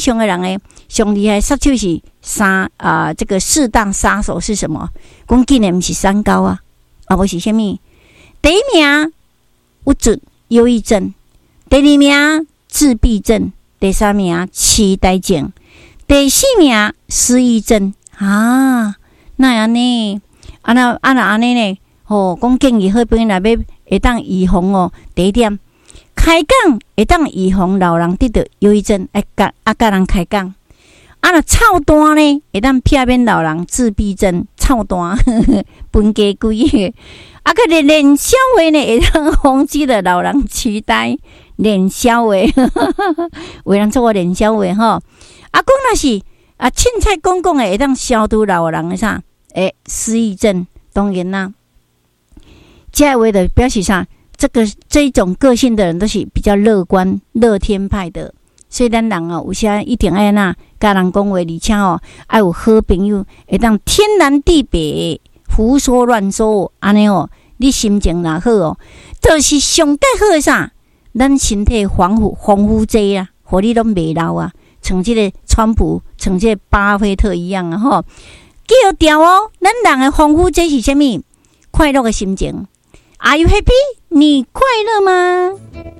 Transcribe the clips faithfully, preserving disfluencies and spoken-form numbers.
上的人诶，上厉害杀手是三啊、呃，这个四大杀手是什么？讲竟然不是三高啊，啊不是什么？第一名有准忧郁症，第二名自闭症，第三名痴呆症，第四名失忆症啊。那安尼，啊那啊那安尼呢？哦，讲建议好朋友来要会当预防哦。第一点，开讲会当预防老人得到忧郁症，爱甲啊甲人开讲。啊那臭单呢，会当避免老人自闭症、臭单、分家规。啊个练消话呢，会当防止的老人痴呆。练消话，为人做个练消话吼。啊讲若是啊，凊彩讲讲诶，会当消除老人诶啥？诶，失忆症。当然啦，这话的表示啥？这个这一种个性的人都是比较乐观、乐天派的。所以咱人哦，有时一定爱那甲人讲话，而且哦，爱有好朋友，会当天南地北胡说乱说，安尼哦，你心情若好哦，就是上介好诶啥？咱身体防护防护剂啊，互你拢袂老啊，像即个川普，像即个巴菲特一样啊吼。记好调哦，咱人诶防护剂是啥物？快乐诶心情。Are you happy？ 你快乐吗？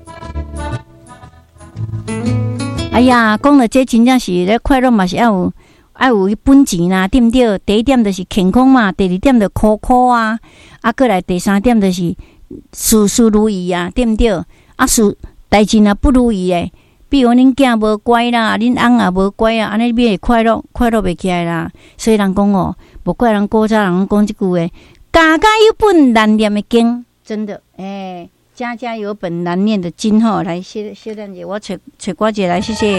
哎呀，讲了这真正是咧快乐嘛，是要有要有本钱啦，对不对？第一点就是健康嘛，第二点就苦苦啊，啊，过来第三点就是事事如意啊，对不对？啊，事代志若不如意诶，比如恁囝无乖啦，恁翁也无乖啊，安尼你会快乐快乐袂起来啦。所以人讲哦，无怪人古早人讲即句诶，家家有本难念的经，真的诶。欸家家有本难念的经吼，来谢谢蛋姐，我找找瓜姐来，谢谢。来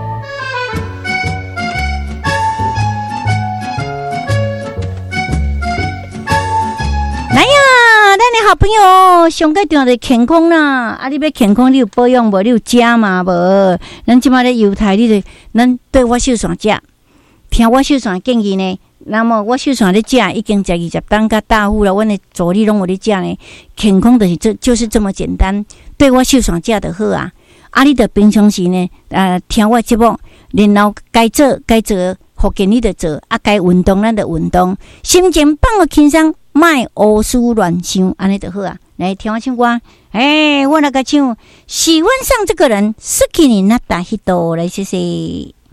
呀，咱的好朋友，上个重要的健康啦，啊，你要健康，你有保养无？你有食嘛无？咱即马咧犹太，你就咱对我秀山食，听我秀山建议呢。那么我秀山咧食已经食二十担甲大户了，阮的助理拢有咧食呢。健康就是这就是这么简单，对我秀山食就好啊。啊，你着平常时呢，呃，听我节目，然后该做该做，福建你着做，啊，该运动咱着运动，心情放个轻松，莫胡思乱想，安尼就好啊。来听我唱歌，哎，我那个唱喜欢上这个人，好きになった人，来谢谢。